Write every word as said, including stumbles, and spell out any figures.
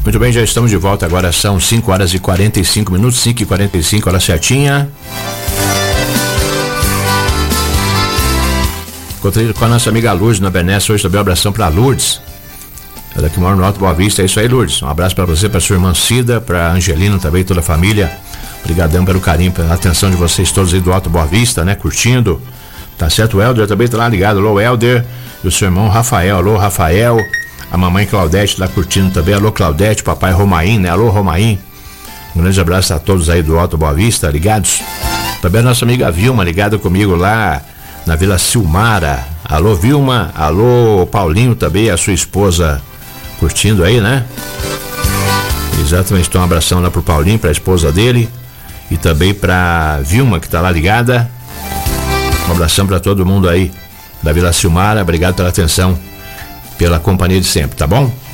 Muito bem, já estamos de volta. Agora são cinco horas e quarenta e cinco minutos, cinco e quarenta e cinco, hora certinha. Encontrei com a nossa amiga Lourdes na Benesse hoje também. Um abração pra Lourdes. Ela que mora no Alto Boa Vista. É isso aí, Lourdes. Um abraço pra você, pra sua irmã Cida, pra Angelina também, toda a família. Obrigadão pelo carinho, pela atenção de vocês todos aí do Alto Boa Vista, né? Curtindo. Tá certo? O Helder também tá lá ligado. Alô, Helder. E o seu irmão Rafael. Alô, Rafael. A mamãe Claudete lá curtindo também. Alô, Claudete. Papai Romaim, né? Alô, Romaim. Um grande abraço a todos aí do Alto Boa Vista, ligados. Também a nossa amiga Vilma, ligada comigo lá na Vila Silmara. Alô, Vilma. Alô, Paulinho também, a sua esposa curtindo aí, né? Exatamente. Então, um abração lá pro Paulinho, pra esposa dele. E também pra Vilma, que tá lá ligada. Um abração pra todo mundo aí da Vila Silmara. Obrigado pela atenção, pela companhia de sempre, tá bom?